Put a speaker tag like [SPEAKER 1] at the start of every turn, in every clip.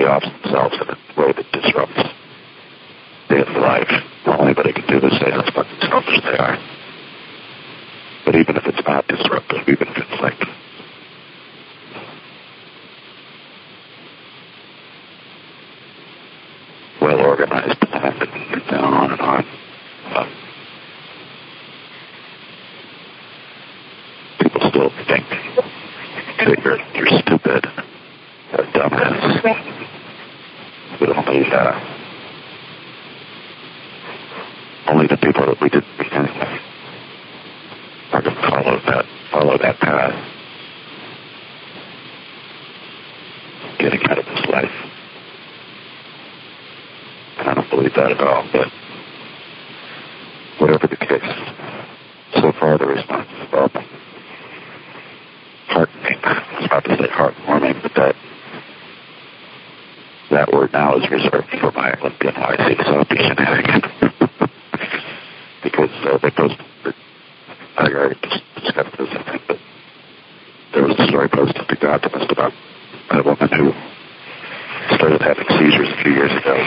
[SPEAKER 1] off themselves in a way that disrupts daily life. All anybody can do is say how fucking selfish they are. But even if it's not disruptive, even if it's like well-organized plan and on and on, people still think that you're stupid or dumbass. But only the people that we didn't begin with are going to follow that path, getting out of this life. And I don't believe that at all, but whatever the case, so far the response is well, heartening. I was about to say heartwarming, but that word now is reserved for my Olympian YC Sophie shenanigans. Because they posted, I already discussed this, I think, but there was a story posted to God about a woman who started having seizures a few years ago.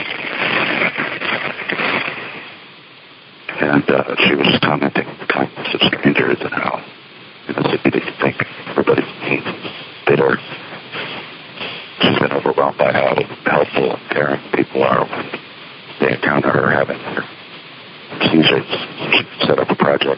[SPEAKER 1] And she was just commenting on the kindness of strangers and how in the city they think everybody's mean and bitter. She's been overwhelmed by how helpful and caring people are when they encounter her having her seizures. She set up a project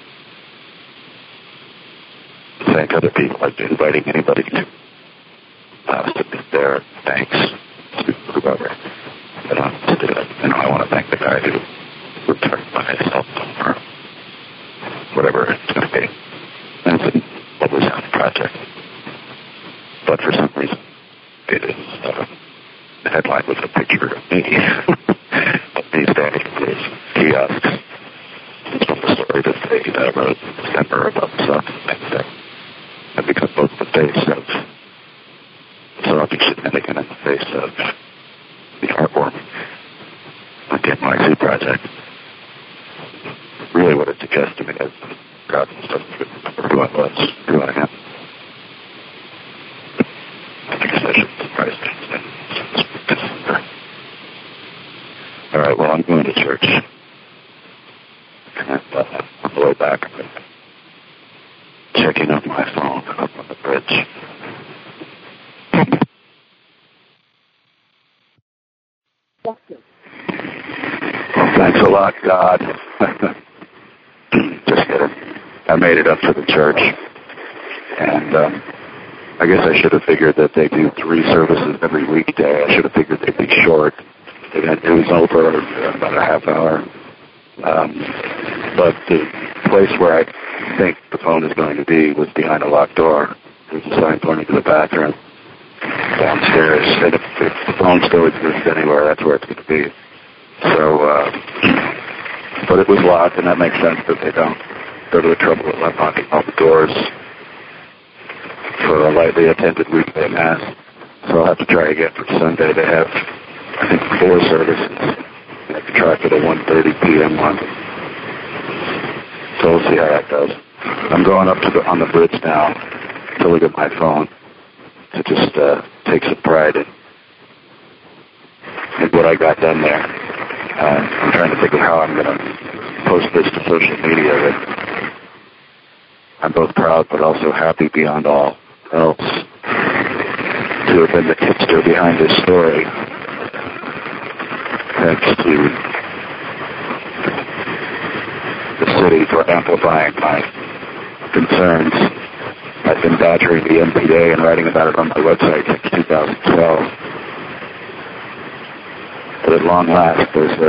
[SPEAKER 1] to thank other people, like inviting anybody to submit their thanks to whoever. But I want to thank the guy who returned my cell phone or whatever it's going to be. And it's a lovely sounding project. But for some reason, it is the headline was a picture of me. Of me standing in his kiosk. It's from the story that they wrote in December about the sun and things that have become both the face of Sophie shenanigan and the face of the heartwarming NYC project. Really what it suggests to me is God doesn't remember who I was, who I am. I guess I should surprise things. All right, well, I'm going to church. And on the way back, I'm checking on my phone up on the bridge. Thanks a lot, God. Just kidding. I made it up to the church. And I guess I should have figured that they do 3 services every weekday. I should have figured they'd be short. They had news over about a half hour. But the place where I think the phone is going to be was behind a locked door. There's a sign pointing to the bathroom downstairs. And if the phone still exists anywhere, that's where it's going to be. So, but it was locked, and that makes sense that they don't go to the trouble of locking all the doors for a lightly attended weekday mass. So I'll have to try again for Sunday. They have, I think, 4 services. I have to try for the 1:30 p.m. one. So we'll see how that goes. I'm going up to on the bridge now to look at my phone to just take some pride in what I got done there. I'm trying to think of how I'm going to post this to social media. That I'm both proud but also happy beyond all else to have been the tipster behind this story. Thanks to the city for amplifying my concerns. I've been badgering the MPA and writing about it on my website since 2012. But at long last,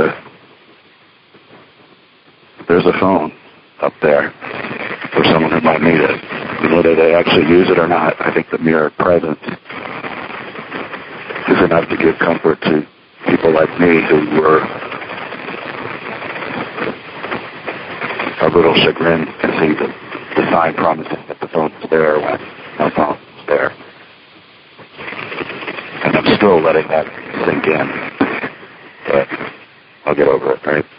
[SPEAKER 1] there's a phone up there for someone who might need it. And whether they actually use it or not, I think the mere presence is enough to give comfort to people like me who were a little chagrined to see the sign promising that the phone is there when no phone is there. And I'm still letting that sink in. But I'll get over it, right?